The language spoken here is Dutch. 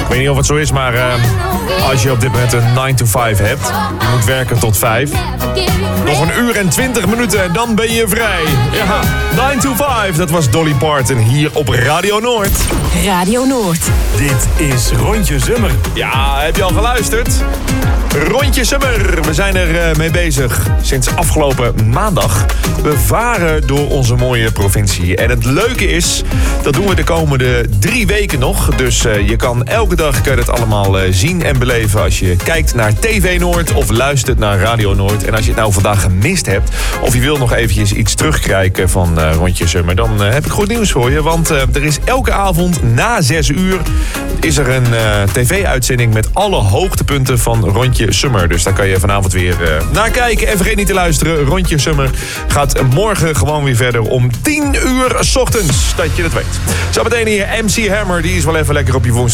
weet niet of het zo is, maar als je op dit moment een 9 to 5 hebt, je moet werken tot 5. Nog een uur en 20 minuten en dan ben je vrij. Ja, 9 to 5, dat was Dolly Parton hier op Radio Noord. Radio Noord. Dit is Rondje Summer. Ja, heb je al geluisterd? Rondje Summer. We zijn er mee bezig sinds afgelopen maandag. We varen door onze mooie provincie. En het leuke is, dat doen we de komende 3 weken nog. Dus je kan elke dag het allemaal zien en beleven als je kijkt naar TV Noord of luistert naar Radio Noord. En als je het nou vandaag gemist hebt of je wil nog eventjes iets terugkijken van Rondje Summer, dan heb ik goed nieuws voor je. Want er is elke avond na 6 uur is er een tv-uitzending met alle hoogtepunten van Rondje Summer. Dus daar kan je vanavond weer naar kijken. En vergeet niet te luisteren. Rondje Summer gaat morgen gewoon weer verder om 10 uur 's ochtends. Dat je het weet. Zometeen hier MC Hammer. Die is wel even lekker op je woensdag.